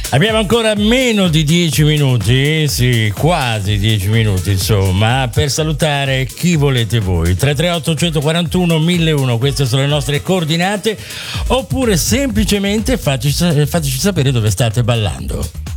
Abbiamo ancora meno di 10 minuti, sì, quasi 10 minuti insomma, per salutare chi volete voi. 338 141 1001, queste sono le nostre coordinate, oppure semplicemente fateci sapere dove state ballando.